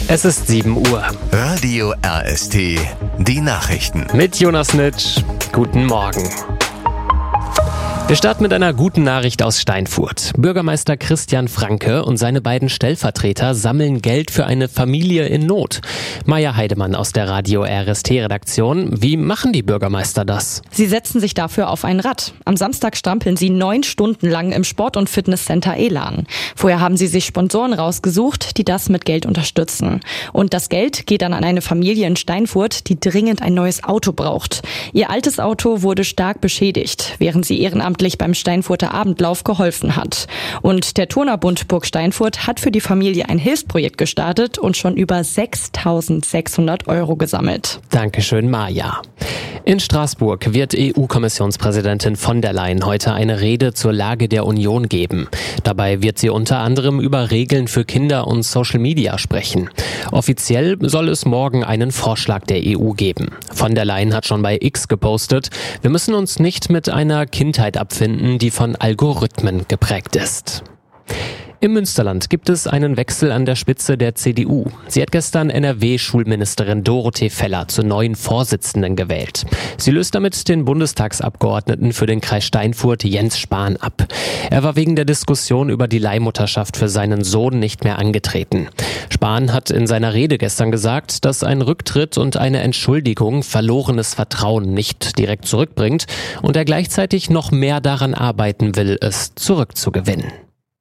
Es ist 7 Uhr. Radio RST, die Nachrichten. Mit Jonas Nitsch. Guten Morgen. Wir starten mit einer guten Nachricht aus Steinfurt. Bürgermeister Christian Franke und seine beiden Stellvertreter sammeln Geld für eine Familie in Not. Maja Heidemann aus der Radio RST-Redaktion. Wie machen die Bürgermeister das? Sie setzen sich dafür auf ein Rad. Am Samstag strampeln sie 9 Stunden lang im Sport- und Fitnesscenter Elan. Vorher haben sie sich Sponsoren rausgesucht, die das mit Geld unterstützen. Und das Geld geht dann an eine Familie in Steinfurt, die dringend ein neues Auto braucht. Ihr altes Auto wurde stark beschädigt, während sie ehrenamtlich beim Steinfurter Abendlauf geholfen hat. Und der Turnerbund Burg Steinfurt hat für die Familie ein Hilfsprojekt gestartet und schon über 6.600 € gesammelt. Dankeschön, Maja. In Straßburg wird EU-Kommissionspräsidentin von der Leyen heute eine Rede zur Lage der Union geben. Dabei wird sie unter anderem über Regeln für Kinder und Social Media sprechen. Offiziell soll es morgen einen Vorschlag der EU geben. Von der Leyen hat schon bei X gepostet: Wir müssen uns nicht mit einer Kindheit abfinden, die von Algorithmen geprägt ist. Im Münsterland gibt es einen Wechsel an der Spitze der CDU. Sie hat gestern NRW-Schulministerin Dorothee Feller zur neuen Vorsitzenden gewählt. Sie löst damit den Bundestagsabgeordneten für den Kreis Steinfurt Jens Spahn ab. Er war wegen der Diskussion über die Leihmutterschaft für seinen Sohn nicht mehr angetreten. Spahn hat in seiner Rede gestern gesagt, dass ein Rücktritt und eine Entschuldigung verlorenes Vertrauen nicht direkt zurückbringt und er gleichzeitig noch mehr daran arbeiten will, es zurückzugewinnen.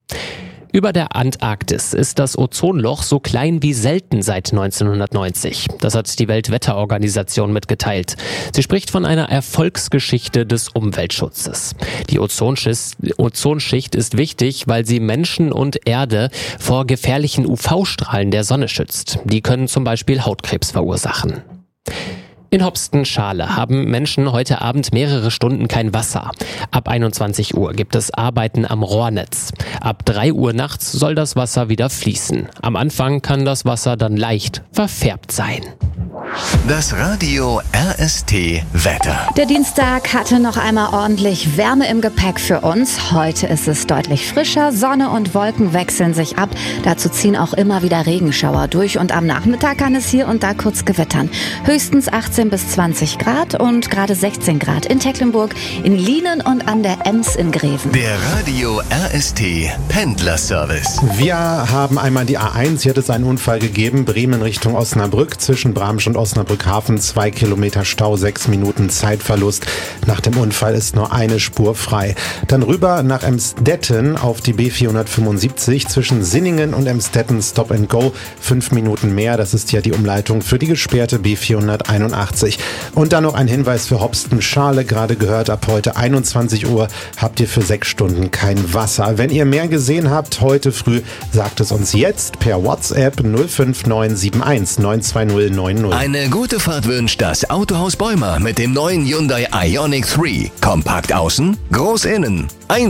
Über der Antarktis ist das Ozonloch so klein wie selten seit 1990. Das hat die Weltwetterorganisation mitgeteilt. Sie spricht von einer Erfolgsgeschichte des Umweltschutzes. Die Ozonschicht ist wichtig, weil sie Menschen und Erde vor gefährlichen UV-Strahlen der Sonne schützt. Die können zum Beispiel Hautkrebs verursachen. In Hopsten-Schale haben Menschen heute Abend mehrere Stunden kein Wasser. Ab 21 Uhr gibt es Arbeiten am Rohrnetz. Ab 3 Uhr nachts soll das Wasser wieder fließen. Am Anfang kann das Wasser dann leicht verfärbt sein. Das Radio RST Wetter. Der Dienstag hatte noch einmal ordentlich Wärme im Gepäck für uns. Heute ist es deutlich frischer. Sonne und Wolken wechseln sich ab. Dazu ziehen auch immer wieder Regenschauer durch. Und am Nachmittag kann es hier und da kurz gewittern. Höchstens 18 bis 20 Grad und gerade 16 Grad in Tecklenburg, in Lienen und an der Ems in Greven. Der Radio RST Pendlerservice. Wir haben einmal die A1. Hier hat es einen Unfall gegeben. Bremen Richtung Osnabrück. Zwischen Bramsch und Osnabrück Hafen 2 Kilometer Stau, 6 Minuten Zeitverlust. Nach dem Unfall ist nur eine Spur frei. Dann rüber nach Emsdetten auf die B475. Zwischen Sinningen und Emsdetten Stop and Go. 5 Minuten mehr. Das ist ja die Umleitung für die gesperrte B481. Und dann noch ein Hinweis für Hopsten-Schale. Gerade gehört, ab heute 21 Uhr habt ihr für 6 Stunden kein Wasser. Wenn ihr mehr gesehen habt heute früh, sagt es uns jetzt per WhatsApp 05971 92090. Eine gute Fahrt wünscht das Autohaus Bäumer mit dem neuen Hyundai Ioniq 3. Kompakt außen, groß innen,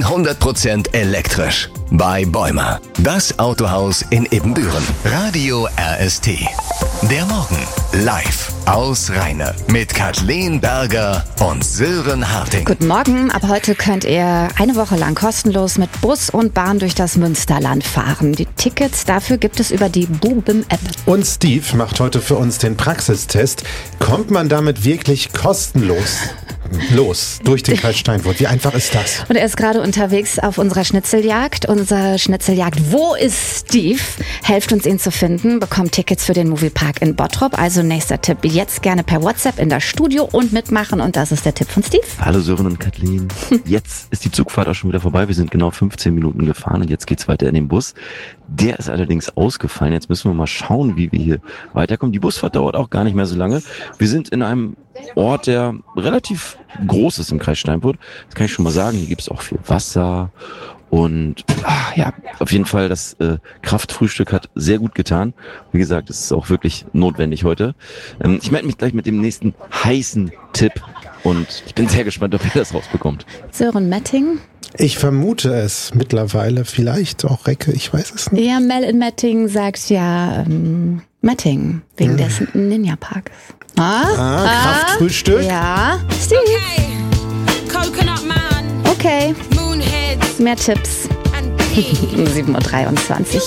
100% elektrisch. Bei Bäumer, das Autohaus in Ibbenbüren. Radio RST. Der Morgen live aus Rheine mit Kathleen Berger und Sören Harting. Guten Morgen. Ab heute könnt ihr eine Woche lang kostenlos mit Bus und Bahn durch das Münsterland fahren. Die Tickets dafür gibt es über die Bubim-App. Und Steve macht heute für uns den Praxistest. Kommt man damit wirklich kostenlos los durch den Kreis Steinfurt? Wie einfach ist das? Und er ist gerade unterwegs auf unserer Schnitzeljagd. Unsere Schnitzeljagd Wo ist Steve? Helft uns, ihn zu finden. Bekommt Tickets für den Moviepark in Bottrop. Also nächster Tipp. Jetzt gerne per WhatsApp in das Studio und mitmachen. Und das ist der Tipp von Steve. Hallo Sören und Kathleen. Jetzt ist die Zugfahrt auch schon wieder vorbei. Wir sind genau 15 Minuten gefahren und jetzt geht's weiter in den Bus. Der ist allerdings ausgefallen. Jetzt müssen wir mal schauen, wie wir hier weiterkommen. Die Busfahrt dauert auch gar nicht mehr so lange. Wir sind in einem Ort, der relativ groß ist im Kreis Steinfurt. Das kann ich schon mal sagen. Hier gibt es auch viel Wasser und ja, auf jeden Fall das Kraftfrühstück hat sehr gut getan. Wie gesagt, es ist auch wirklich notwendig heute. Ich melde mich gleich mit dem nächsten heißen Tipp und ich bin sehr gespannt, ob ihr das rausbekommt. Sören Metting. Ich vermute es mittlerweile, vielleicht auch Recke, ich weiß es nicht. Ja, Mel in Metting sagt ja Metting, wegen des Ninja-Parks. Kraftfrühstück? Ja. Steve. Coconut Man. Okay. Moonheads. Mehr Tipps. 7:23 Uhr.